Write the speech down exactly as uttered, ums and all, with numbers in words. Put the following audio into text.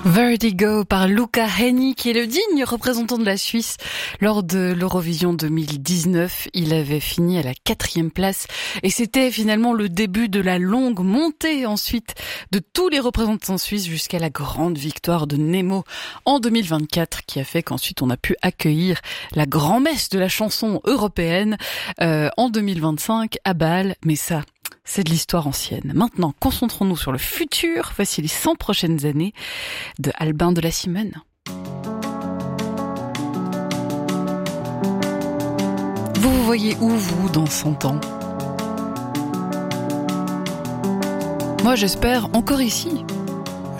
Vertigo par Luca Hänni, qui est le digne représentant de la Suisse lors de l'Eurovision deux mille dix-neuf. Il avait fini à la quatrième place et c'était finalement le début de la longue montée ensuite de tous les représentants suisses jusqu'à la grande victoire de Nemo en deux mille vingt-quatre, qui a fait qu'ensuite on a pu accueillir la grand-messe de la chanson européenne euh, en deux mille vingt-cinq à Bâle. Mais ça, c'est de l'histoire ancienne. Maintenant, concentrons-nous sur le futur. Voici les cent prochaines années de Albin de la Simone. Vous vous voyez où, vous, dans cent ans? Moi, j'espère encore ici.